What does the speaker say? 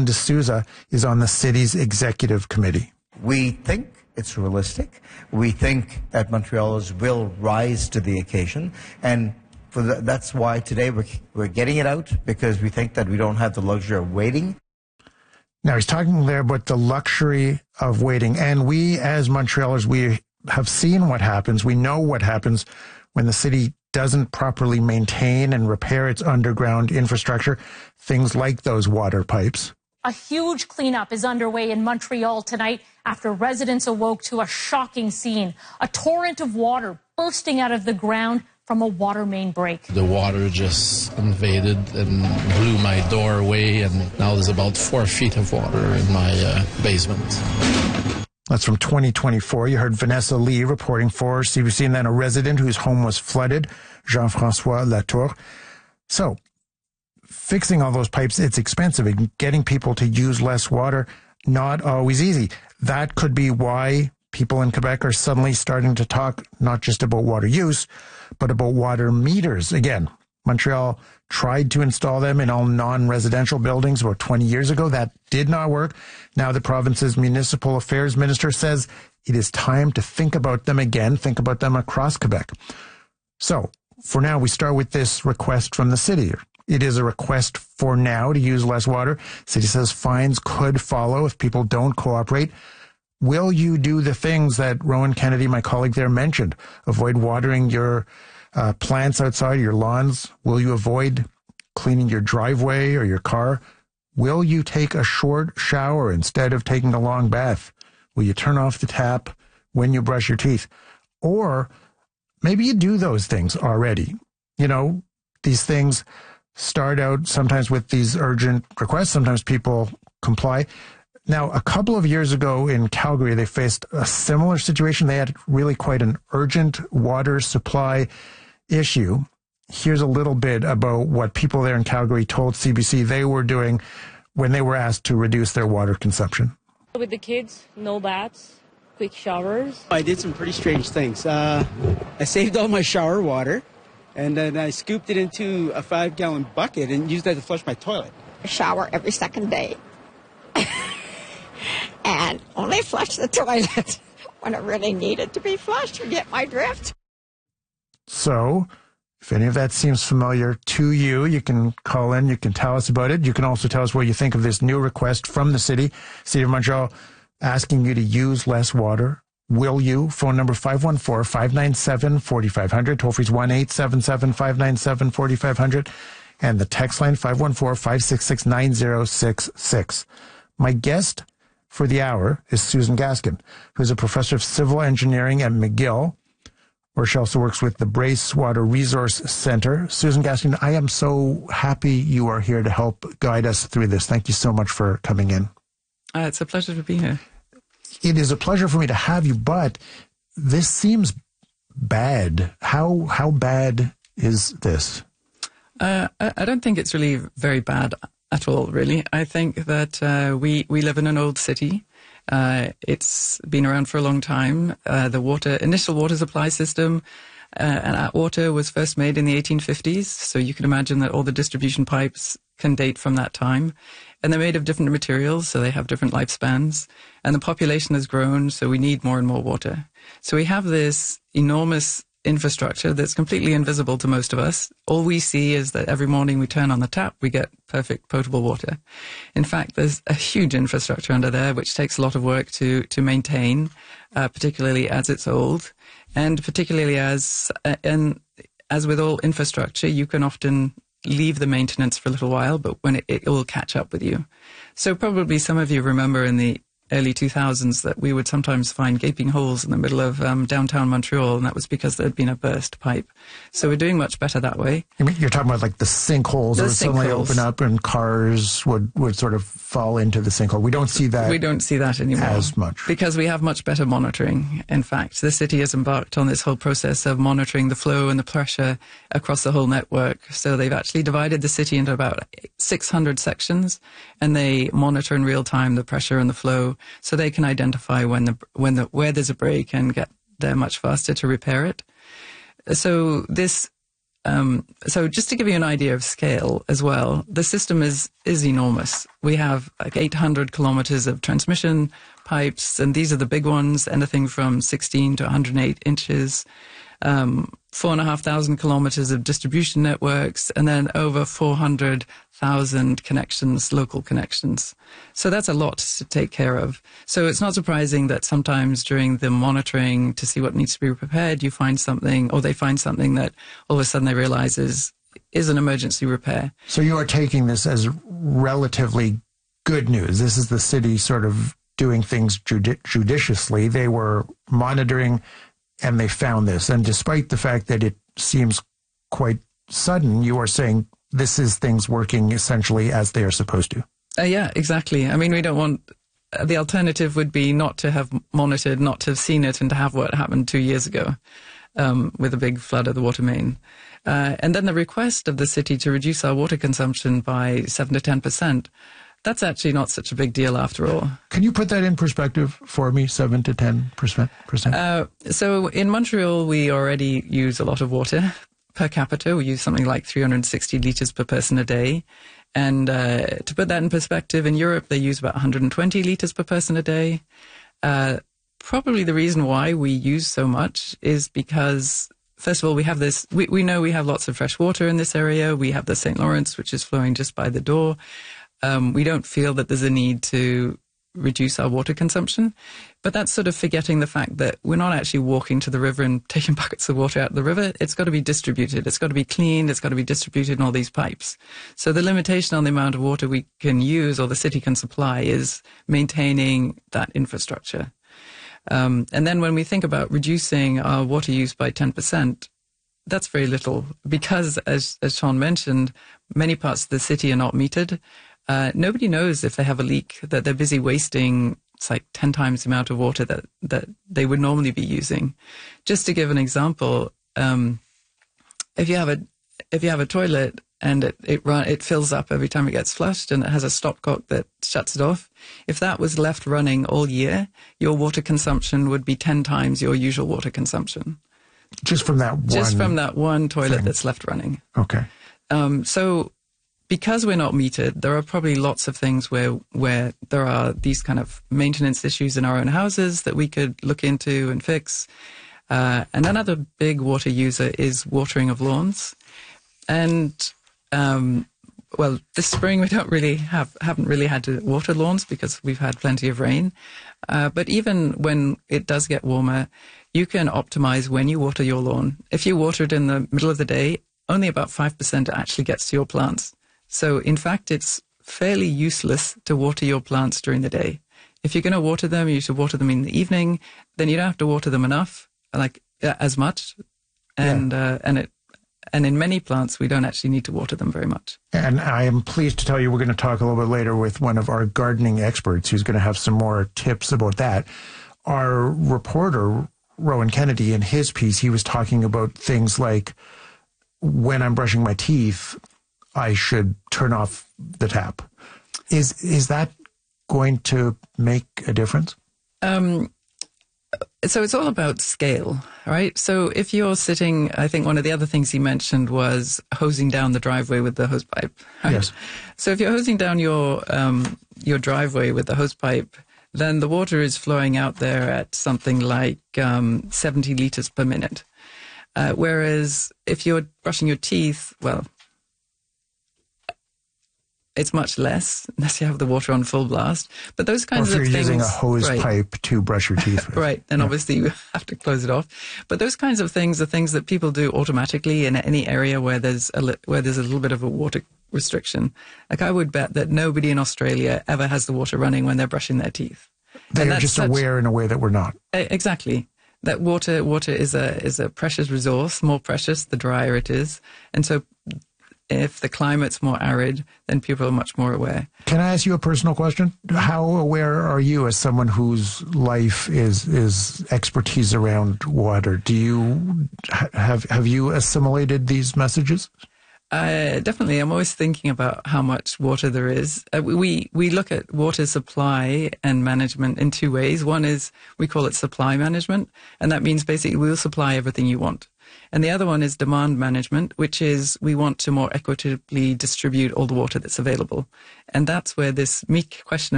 D'Souza is on the city's executive committee. We think it's realistic. We think that Montrealers will rise to the occasion, and that's why today we're getting it out, because we think that we don't have the luxury of waiting. Now, he's talking there about the luxury of waiting, and we as Montrealers, we have seen what happens. We know what happens when the city doesn't properly maintain and repair its underground infrastructure, things like those water pipes. A huge cleanup is underway in Montreal tonight after residents awoke to a shocking scene. A torrent of water bursting out of the ground from a water main break. The water just invaded and blew my door away, and now there's about 4 feet of water in my basement. That's from 2024. You heard Vanessa Lee reporting for CBC, and then a resident whose home was flooded, Jean-François Latour. So, fixing all those pipes, it's expensive, and getting people to use less water, not always easy. That could be why people in Quebec are suddenly starting to talk not just about water use, but about water meters. Again, Montreal tried to install them in all non-residential buildings about 20 years ago. That did not work. Now the province's municipal affairs minister says it is time to think about them again, think about them across Quebec. So for now, we start with this request from the city. It is a request for now to use less water. City says fines could follow if people don't cooperate. Will you do the things that Rowan Kennedy, my colleague there, mentioned? Avoid watering your plants outside, your lawns? Will you avoid cleaning your driveway or your car? Will you take a short shower instead of taking a long bath? Will you turn off the tap when you brush your teeth? Or maybe you do those things already. You know, these things start out sometimes with these urgent requests. Sometimes people comply. Now, a couple of years ago in Calgary, they faced a similar situation. They had really quite an urgent water supply issue. Here's a little bit about what people there in Calgary told CBC they were doing when they were asked to reduce their water consumption. With the kids, no baths, quick showers. I did some pretty strange things. I saved all my shower water, and then I scooped it into a 5-gallon bucket and used that to flush my toilet. I shower every second day. And only flush the toilet when it really needed to be flushed. You get my drift? So, if any of that seems familiar to you, you can call in, you can tell us about it. You can also tell us what you think of this new request from the city of Montreal, asking you to use less water. Will you? Phone number 514-597-4500. Toll free is 1-877-597-4500. And the text line 514-566-9066. My guest for the hour is Susan Gaskin, who's a professor of civil engineering at McGill, where she also works with the Brace Water Resource Center. Susan Gaskin, I am so happy you are here to help guide us through this. Thank you so much for coming in. It's a pleasure to be here. It is a pleasure for me to have you, but this seems bad. How bad is this? I don't think it's really very bad at all, really. I think that we live in an old city. It's been around for a long time. The initial water supply system and Atwater was first made in the 1850s. So you can imagine that all the distribution pipes can date from that time. And they're made of different materials, so they have different lifespans. And the population has grown, so we need more and more water. So we have this enormous infrastructure that's completely invisible to most of us. All we see is that every morning we turn on the tap, we get perfect potable water. In fact, there's a huge infrastructure under there, which takes a lot of work to maintain, particularly as it's old. And particularly as with all infrastructure, you can often leave the maintenance for a little while, but when it will catch up with you. So probably some of you remember in the early 2000s that we would sometimes find gaping holes in the middle of downtown Montreal, and that was because there had been a burst pipe. So we're doing much better that way. You're talking about like the sinkholes that would suddenly open up and cars would sort of fall into the sinkhole. We don't see that. We don't see that anymore as much because we have much better monitoring. In fact, the city has embarked on this whole process of monitoring the flow and the pressure across the whole network. So they've actually divided the city into about 600 sections, and they monitor in real time the pressure and the flow, so they can identify where there's a break and get there much faster to repair it. So this So just to give you an idea of scale as well, the system is enormous. We have like 800 kilometers of transmission pipes, and these are the big ones, anything from 16 to 108 inches, 4,500 kilometers of distribution networks, and then over 400,000 connections, local connections. So that's a lot to take care of. So it's not surprising that sometimes during the monitoring to see what needs to be prepared, you find something, or they find something that all of a sudden they realize is an emergency repair. So you are taking this as relatively good news. This is the city sort of doing things judiciously. They were monitoring and they found this. And despite the fact that it seems quite sudden, you are saying this is things working essentially as they are supposed to. Yeah, exactly. I mean, we don't want... the alternative would be not to have monitored, not to have seen it, and to have what happened 2 years ago with a big flood of the water main. And then the request of the city to reduce our water consumption by 7 to 10%. That's actually not such a big deal after all. Can you put that in perspective for me, 7 to 10%? So in Montreal, we already use a lot of water per capita. We use something like 360 litres per person a day. And to put that in perspective, in Europe, they use about 120 litres per person a day. Probably the reason why we use so much is because, first of all, we have this, we know we have lots of fresh water in this area. We have the St. Lawrence, which is flowing just by the door. We don't feel that there's a need to reduce our water consumption, but that's sort of forgetting the fact that we're not actually walking to the river and taking buckets of water out of the river. It's got to be distributed. It's got to be cleaned. It's got to be distributed in all these pipes. So the limitation on the amount of water we can use or the city can supply is maintaining that infrastructure. And then when we think about reducing our water use by 10%, that's very little because, as Sean mentioned, many parts of the city are not metered. Nobody knows if they have a leak, that they're busy wasting, it's like 10 times the amount of water that they would normally be using. Just to give an example, if you have a toilet and it fills up every time it gets flushed and it has a stopcock that shuts it off, if that was left running all year, your water consumption would be 10 times your usual water consumption. Just from that one toilet thing that's left running. Okay. So because we're not metered, there are probably lots of things where there are these kind of maintenance issues in our own houses that we could look into and fix. And another big water user is watering of lawns. And, well, this spring we haven't really had to water lawns because we've had plenty of rain. But even when it does get warmer, you can optimize when you water your lawn. If you water it in the middle of the day, only about 5% actually gets to your plants. So, in fact, it's fairly useless to water your plants during the day. If you're going to water them, you should water them in the evening. Then you don't have to water them enough, as much. And in many plants, we don't actually need to water them very much. And I am pleased to tell you we're going to talk a little bit later with one of our gardening experts who's going to have some more tips about that. Our reporter, Rowan Kennedy, in his piece, he was talking about things like when I'm brushing my teeth, I should turn off the tap. Is that going to make a difference? So it's all about scale, right? So if you're sitting, I think one of the other things he mentioned was hosing down the driveway with the hose pipe. Right? Yes. So if you're hosing down your driveway with the hose pipe, then the water is flowing out there at something like 70 liters per minute. Whereas if you're brushing your teeth, well, it's much less, unless you have the water on full blast. But those kinds of things... Or if you're using a hose pipe to brush your teeth with. Right, and obviously you have to close it off. But those kinds of things are things that people do automatically in any area where there's a little bit of a water restriction. Like I would bet that nobody in Australia ever has the water running when they're brushing their teeth. They are just aware in a way that we're not. Exactly. That water is a precious resource, more precious the drier it is. And so if the climate's more arid, then people are much more aware. Can I ask you a personal question? How aware are you as someone whose life is expertise around water? Do you have you assimilated these messages? Definitely. I'm always thinking about how much water there is. We look at water supply and management in two ways. One is we call it supply management, and that means basically we'll supply everything you want. And the other one is demand management, which is we want to more equitably distribute all the water that's available. And that's where this meek question